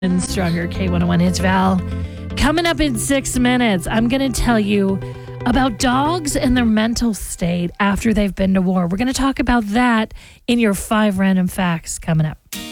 and Stronger K101. It's Val. Coming up in 6 minutes, I'm going to tell you about dogs and their mental state after they've been to war. We're going to talk about that in your 5 random facts coming up.